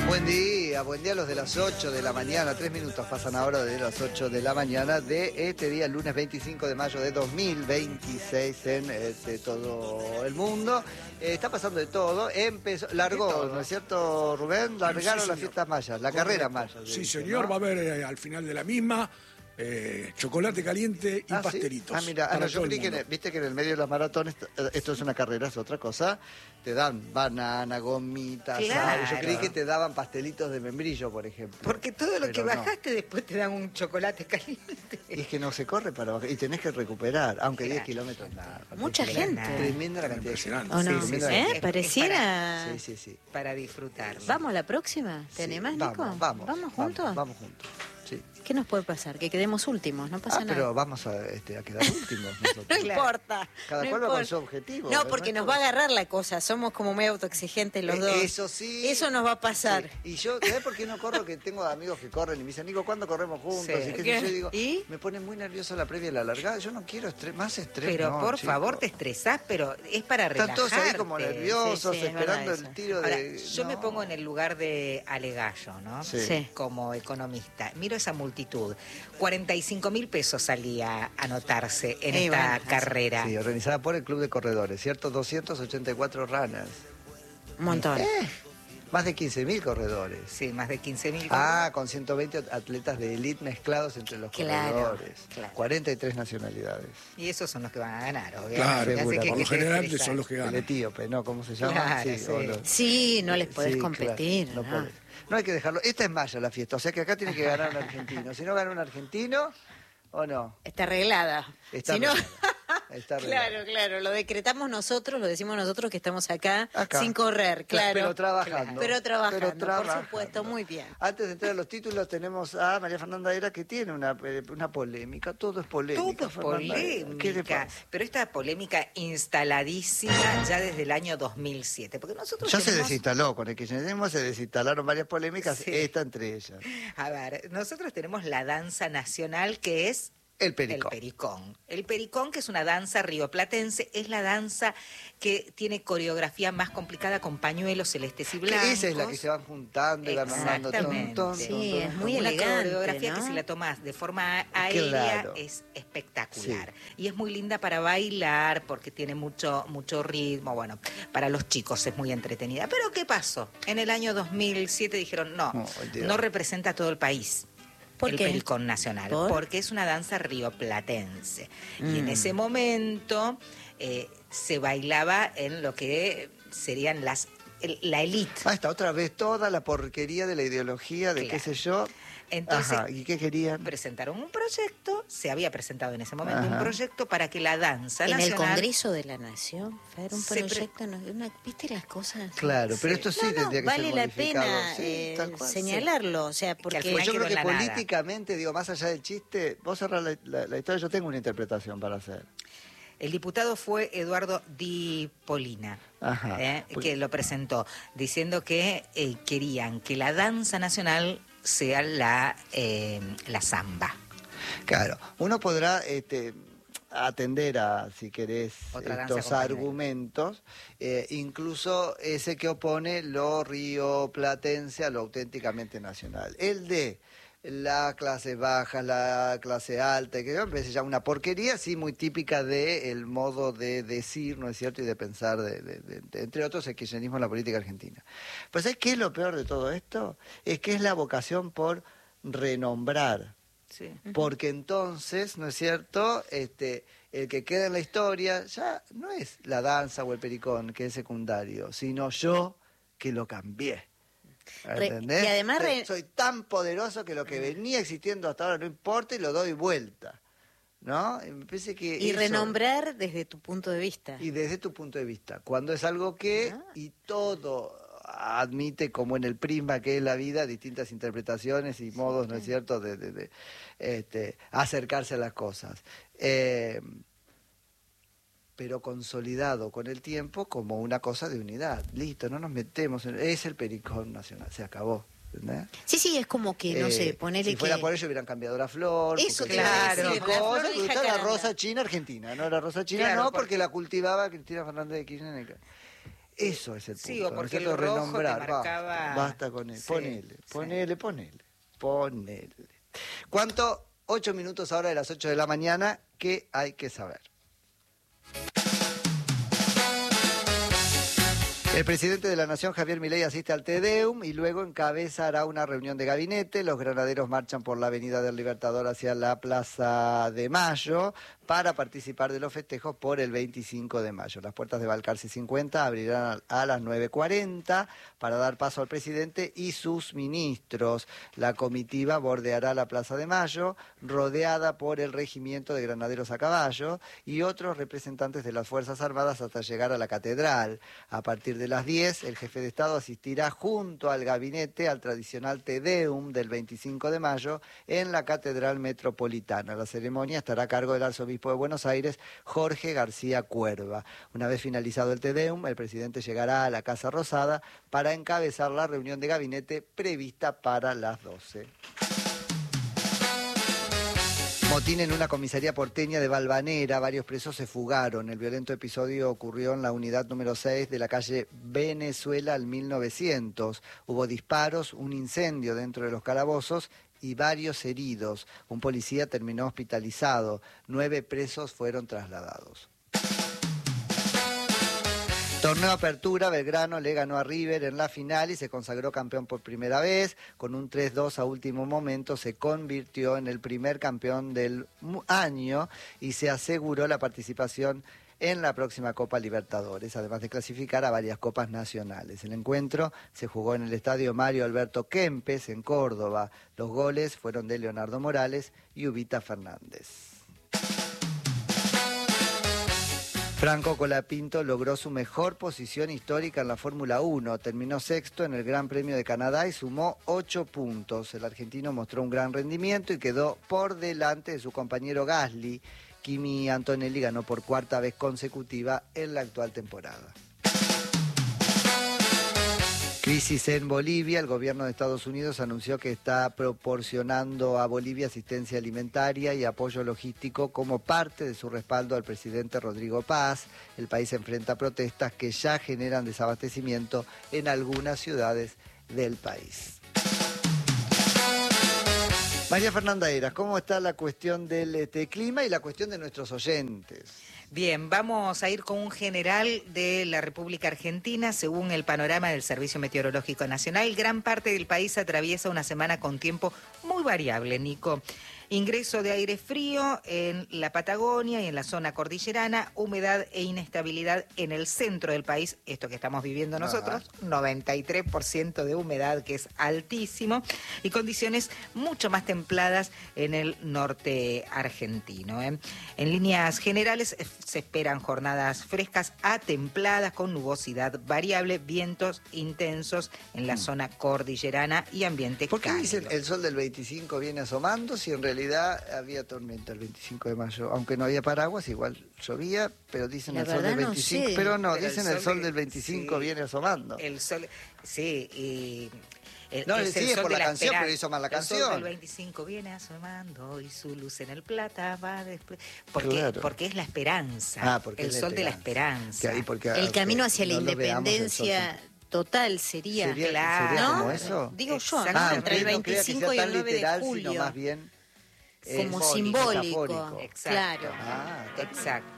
Buen día a los de las 8 de la mañana, 3 minutos pasan ahora de las 8 de la mañana de este día, lunes 25 de mayo de 2026 en todo el mundo. Está pasando de todo, largó, ¿no es cierto, Rubén? Largaron las fiestas mayas, la carrera maya. Sí, señor, ¿no? Va a haber al final de la misma chocolate caliente y pastelitos. ¿Sí? Mira, yo creí que, viste que en el medio de los maratones, esto es una carrera, es otra cosa, te dan banana, gomitas, claro. Yo creí que te daban pastelitos de membrillo, por ejemplo. Porque todo lo que bajaste después te dan un chocolate caliente. Y es que no se corre para bajar, y tenés que recuperar, aunque 10 kilómetros nada. Mucha gente. Tremenda la cantidad de gente. ¿O no? Sí, Pareciera... Sí. Para disfrutarlo. ¿Vamos a la próxima? ¿Te animás, Nico? Vamos juntos. Vamos juntos. Sí. ¿Qué nos puede pasar? Que quedemos últimos, no pasa nada. Pero vamos a quedar últimos nosotros. No importa. Cada cual va con su objetivo. No, porque nos va a agarrar la cosa. Somos como muy autoexigentes los dos. Eso sí. Eso nos va a pasar. Sí. Y yo, ¿sabés por qué no corro? Que tengo amigos que corren y me dicen, Nico, ¿cuándo corremos juntos? Sí. Y qué sé yo, digo, ¿Y? me pone muy nervioso la previa y la largada. Yo no quiero más estrés. Pero no, por chico. favor, te estresás, pero es para relajarte. Están todos ahí como nerviosos, Sí, esperando es el tiro Ahora, de... yo me pongo en el lugar de Alegallo, ¿no? Sí. Como economista. Miro esa multitud. 45.000 pesos salía a anotarse en esta carrera. Sí, organizada por el Club de Corredores, ¿cierto? 284 runners. Un montón. Más de 15.000 corredores. Sí, más de 15.000. Con 120 atletas de élite mezclados entre los corredores. Claro. 43 nacionalidades. Y esos son los que van a ganar, obviamente. Claro, Así por que lo general te son los que El ganan. etíope, ¿no? ¿Cómo se llama? Claro, sí. Sí, no les podés competir. Claro, ¿no? podés. No hay que dejarlo. Esta es maya la fiesta, o sea que acá tiene que ganar un argentino. Si no gana un argentino, ¿o no? Está arreglada. Está Si no... arreglada. Está arreglada. Claro, lo decretamos nosotros, lo decimos nosotros que estamos acá. Sin correr, Pero claro. trabajando. Pero trabajando, por supuesto, muy bien. Antes de entrar a los títulos tenemos a María Fernanda Era, que tiene una polémica, todo es polémica. Todo es Fernanda. ¿Qué le polémica, pasa? pero esta polémica instaladísima ya desde el año 2007, porque nosotros Ya se tenemos... desinstaló, con el kirchnerismo se desinstalaron varias polémicas, Sí. esta entre ellas. A ver, nosotros tenemos la danza nacional que es El pericón. el pericón. El pericón, que es una danza rioplatense, es la danza que tiene coreografía más complicada con pañuelos celestes y blancos. Esa es la que se van juntando y van mandando Exactamente. Sí, es muy una elegante, coreografía ¿no? que si la tomás de forma aérea Claro. es espectacular. Y es muy linda para bailar porque tiene mucho ritmo. Bueno, para los chicos es muy entretenida. Pero ¿qué pasó? En el año 2007 dijeron, no representa a todo el país. ¿Por el qué? pericón nacional, porque es una danza rioplatense. Y en ese momento se bailaba en lo que serían la élite. Está otra vez toda la porquería de la ideología de qué sé yo. Entonces, ¿y qué querían? presentaron un proyecto, se había presentado en ese momento un proyecto para que la danza En nacional... el Congreso de la Nación, Fer, un proyecto, ¿viste las cosas? Claro, pero esto sí tendría que vale ser la modificado. pena Sí, tal cual, señalarlo, o sea, porque... al Pues yo final creo que quedó en la nada. políticamente, digo, más allá del chiste, vos cerrás la historia, yo tengo una interpretación para hacer. El diputado fue Eduardo Di Polina, que lo presentó, diciendo que querían que la danza nacional sea la samba. Claro, uno podrá atender a, si querés, Otra danza estos compañera. argumentos, incluso ese que opone lo rioplatense a lo auténticamente nacional. El de la clase baja, la clase alta, que a veces ya una porquería, sí, muy típica del modo de decir, ¿no es cierto?, y de pensar, entre otros, el kirchnerismo en la política argentina. Pues ¿sabes qué es lo peor de todo esto? Es que es la vocación por renombrar. Sí. Porque entonces, ¿no es cierto?, el que queda en la historia ya no es la danza o el pericón, que es secundario, sino yo que lo cambié. ¿Entendés? Y además soy tan poderoso que lo que venía existiendo hasta ahora no importa y lo doy vuelta, ¿no? Y me parece que y eso, renombrar desde tu punto de vista. y desde tu punto de vista, cuando es algo que y todo admite, como en el prisma que es la vida, distintas interpretaciones y modos, ¿no es cierto?, de acercarse a las cosas. Pero consolidado con el tiempo como una cosa de unidad. Listo, no nos metemos es el pericón nacional, se acabó. ¿Entendés? Sí, es como que, no sé, ponerle si fuera que... por ello hubieran cambiado la flor. Eso, porque claro. la La flor de la jacaranda. rosa china argentina, no la rosa china, Claro, no, porque la cultivaba Cristina Fernández de Kirchner. Eso es el punto. Sí, o porque el rojo te marcaba... Basta con él. Sí, Ponele. ¿Cuánto? 8 minutos ahora de las 8 de la mañana. ¿Qué hay que saber? El presidente de la Nación, Javier Milei, asiste al Te Deum y luego encabezará una reunión de gabinete. Los granaderos marchan por la Avenida del Libertador hacia la Plaza de Mayo para participar de los festejos por el 25 de mayo. Las puertas de Balcarce 50 abrirán a las 9:40 para dar paso al presidente y sus ministros. La comitiva bordeará la Plaza de Mayo, rodeada por el Regimiento de Granaderos a Caballo y otros representantes de las Fuerzas Armadas hasta llegar a la Catedral. A partir de las 10, el jefe de Estado asistirá junto al gabinete al tradicional Te Deum del 25 de mayo en la Catedral Metropolitana. La ceremonia estará a cargo del arzobispo de Buenos Aires, Jorge García Cuerva. Una vez finalizado el Te Deum, el presidente llegará a la Casa Rosada para encabezar la reunión de gabinete prevista para las 12. Motín en una comisaría porteña de Valvanera, varios presos se fugaron. El violento episodio ocurrió en la unidad número 6 de la calle Venezuela al 1900. Hubo disparos, un incendio dentro de los calabozos y varios heridos. Un policía terminó hospitalizado. 9 presos fueron trasladados. Torneo Apertura, Belgrano le ganó a River en la final y se consagró campeón por primera vez. Con un 3-2 a último momento se convirtió en el primer campeón del año y se aseguró la participación en la próxima Copa Libertadores, además de clasificar a varias copas nacionales. El encuentro se jugó en el estadio Mario Alberto Kempes, en Córdoba. Los goles fueron de Leonardo Morales y Ubita Fernández. Franco Colapinto logró su mejor posición histórica en la Fórmula 1. Terminó sexto en el Gran Premio de Canadá y sumó 8 puntos. El argentino mostró un gran rendimiento y quedó por delante de su compañero Gasly. Kimi Antonelli ganó por 4ª vez consecutiva en la actual temporada. Crisis en Bolivia. El gobierno de Estados Unidos anunció que está proporcionando a Bolivia asistencia alimentaria y apoyo logístico como parte de su respaldo al presidente Rodrigo Paz. El país enfrenta protestas que ya generan desabastecimiento en algunas ciudades del país. María Fernanda Heras, ¿cómo está la cuestión del clima y la cuestión de nuestros oyentes? Bien, vamos a ir con un general de la República Argentina. Según el panorama del Servicio Meteorológico Nacional, gran parte del país atraviesa una semana con tiempo muy variable, Nico. Ingreso de aire frío en la Patagonia y en la zona cordillerana, humedad e inestabilidad en el centro del país, esto que estamos viviendo nosotros, 93% de humedad, que es altísimo, y condiciones mucho más templadas en el norte argentino. En líneas generales se esperan jornadas frescas a templadas con nubosidad variable, vientos intensos en la zona cordillerana y ambiente cálido. ¿Por qué dicen el sol del 25 viene asomando si en realidad había tormenta el 25 de mayo? Aunque no había paraguas, igual llovía, pero dicen el sol del 25, no sé. Pero dicen el sol del 25 viene asomando. El sol, sí, y... No, sí, es por la canción, pero hizo mal la canción. El sol del 25 viene asomando y su luz en el plata va después. Porque es la esperanza, el sol de la esperanza. El camino hacia la independencia total sería claro. ¿Sería ¿no? como eso? Digo yo, ¿no? Entre el 25 y el 9 literal, de julio. Sino más bien como simbólico. Exacto. Claro. Exacto.